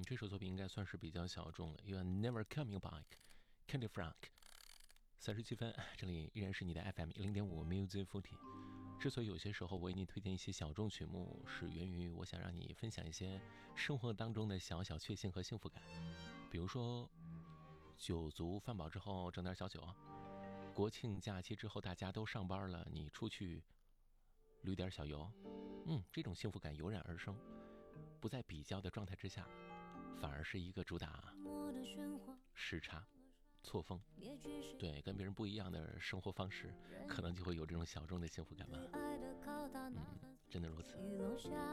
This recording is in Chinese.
这首作品应该算是比较小众了。You are never coming back, Candy Frank。37分，这里依然是你的 FM 105 Music 40。之所以有些时候我为你推荐一些小众曲目，是源于我想让你分享一些生活当中的小小确幸和幸福感。比如说，酒足饭饱之后整点小酒，国庆假期之后大家都上班了，你出去旅点小游，这种幸福感油然而生，不在比较的状态之下，反而是一个主打时差错峰，对，跟别人不一样的生活方式，可能就会有这种小众的幸福感吧。真的如此。